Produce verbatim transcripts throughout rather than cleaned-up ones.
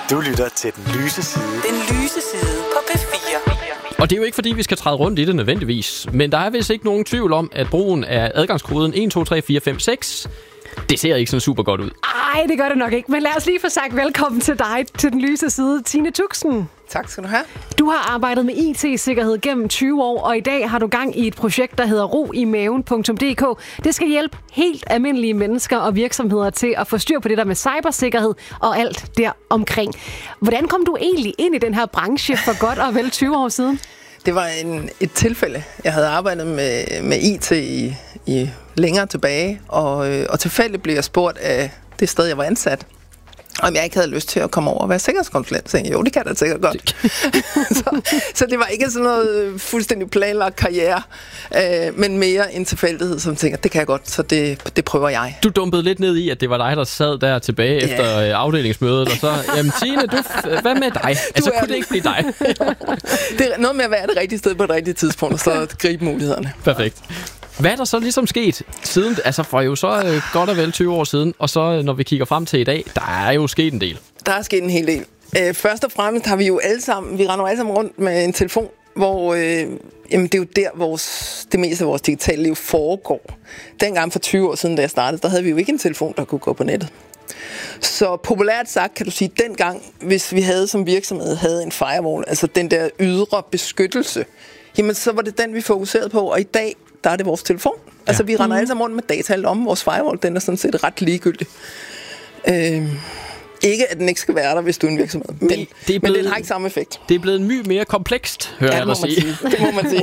Du lytter til Den Lyse Side. Den Lyse Side på P fire. Og det er jo ikke fordi, vi skal træde rundt i det nødvendigvis, men der er vist ikke nogen tvivl om, at brugen af adgangskoden et to tre fire fem seks, det ser ikke sådan super godt ud. Ej, det gør det nok ikke. Men lad os lige få sagt velkommen til dig, til Den Lyse Side, Tine Tuxen. Tak skal du have. Du har arbejdet med I T-sikkerhed gennem tyve år, og i dag har du gang i et projekt, der hedder ro i maven punktum d k. Det skal hjælpe helt almindelige mennesker og virksomheder til at få styr på det der med cybersikkerhed og alt der omkring. Hvordan kom du egentlig ind i den her branche for godt og vel tyve år siden? Det var en, et tilfælde. Jeg havde arbejdet med, med I T i, i længere tilbage, og, og tilfældigt blev jeg spurgt af det sted, jeg var ansat, om jeg ikke havde lyst til at komme over og være sikkerhedskonsulent. Så jeg, jo, det kan jeg da sikkert godt. så, så det var ikke sådan noget fuldstændig planlagt karriere, øh, men mere en tilfældighed, som tænker, det kan jeg godt, så det, det prøver jeg. Du dumpede lidt ned i, at det var dig, der sad der tilbage yeah. efter afdelingsmødet, og så, jamen Tine, du, hvad med dig? Altså, kunne det ikke blive dig? Det er noget med at være det rigtige sted på det rigtige tidspunkt, og så gribe mulighederne. Perfekt. Hvad er der så ligesom sket siden, altså for jo så øh, godt og vel tyve år ssiden, og så øh, når vi kigger frem til i dag, der er jo sket en del. Der er sket en hel del. Øh, først og fremmest har vi jo alle sammen, vi render alle sammen rundt med en telefon, hvor øh, jamen, det er jo der, vores, det meste af vores digitale liv foregår. Dengang for tyve år siden, da jeg startede, der havde vi jo ikke en telefon, der kunne gå på nettet. Så populært sagt kan du sige, at dengang, hvis vi havde som virksomhed havde en firewall, altså den der ydre beskyttelse, jamen så var det den, vi fokuserede på, og i dag, der er det vores telefon. Ja. Altså, vi render alle sammen rundt med data om vores firewall. Den er sådan set ret ligegyldig. Øh, ikke, at den ikke skal være der, hvis du er en virksomhed. Men det, det, er blevet, men det har ikke samme effekt. Det er blevet my mere komplekst, hører ja, jeg dig sige. sige. Det må man sige.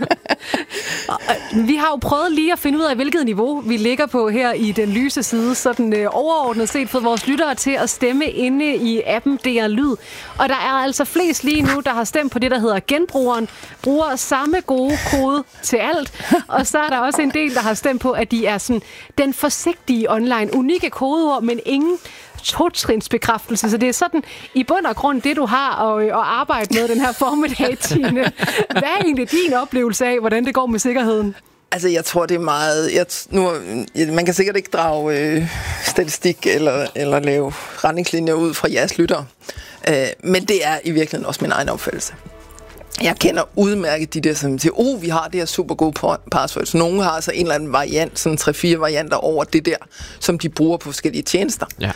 Vi har jo prøvet lige at finde ud af, hvilket niveau vi ligger på her i Den Lyse Side, sådan øh, overordnet set fået vores lyttere til at stemme inde i appen D R Lyd. Og der er altså flest lige nu, der har stemt på det, der hedder genbrugeren, bruger samme gode kode til alt. Og så er der også en del, der har stemt på, at de er sådan den forsigtige online, unikke kodeord, men ingen to-trinsbekræftelse. Så det er sådan i bund og grund det, du har at, at arbejde med den her formiddag, Tine. Hvad er egentlig din oplevelse af, hvordan det går med sikkerheden? Altså, jeg tror, det er meget... Jeg, nu, man kan sikkert ikke drage øh, statistik eller, eller lave retningslinjer ud fra jeres lyttere. Øh, men det er i virkeligheden også min egen opfattelse. Jeg kender udmærket de der, som siger, oh, vi har det her super gode passwords. Nogle har altså en eller anden variant, sådan tre-fire varianter over det der, som de bruger på forskellige tjenester. Ja.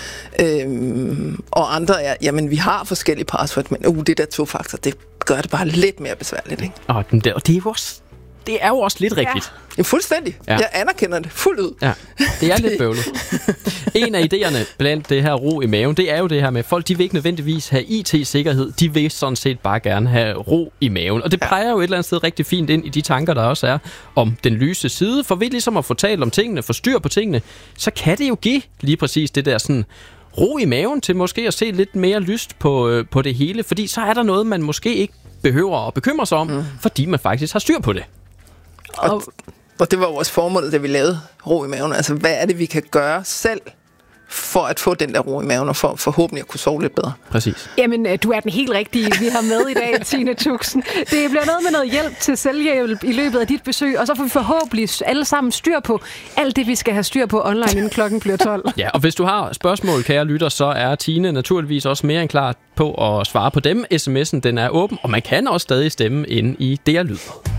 Øhm, og andre er, jamen vi har forskellige passwords, men uh, det der to-faktor, det gør det bare lidt mere besværligt, ikke? Og det, og det er jo også, det er jo også lidt rigtigt. Ja, fuldstændig. Ja. Jeg anerkender det fuldt ud. Ja, det er lidt bøvlet. En af idéerne blandt det her ro i maven, det er jo det her med, folk de vil ikke nødvendigvis have I T-sikkerhed, de vil sådan set bare gerne have ro i maven. Og det ja. peger jo et eller andet sted rigtig fint ind i de tanker, der også er om den lyse side. For ved ligesom at få talt om tingene, få styr på tingene, så kan det jo give lige præcis det der sådan ro i maven til måske at se lidt mere lyst på, øh, på det hele. Fordi så er der noget, man måske ikke behøver at bekymre sig om, mm. fordi man faktisk har styr på det. Og, og det var vores formål, da vi lavede ro i maven. Altså, hvad er det, vi kan gøre selv for at få den der ro i maven, og for forhåbentlig at kunne sove lidt bedre? Præcis. Jamen, du er den helt rigtige, vi har med i dag, Tine Tuxen. Det bliver noget med noget hjælp til selvhjælp i løbet af dit besøg, og så får vi forhåbentlig alle sammen styr på alt det, vi skal have styr på online, inden klokken bliver tolv. Ja, og hvis du har spørgsmål, kære lytter, så er Tine naturligvis også mere end klar på at svare på dem. S M S'en, den er åben, og man kan også stadig stemme inde i D R Lyd.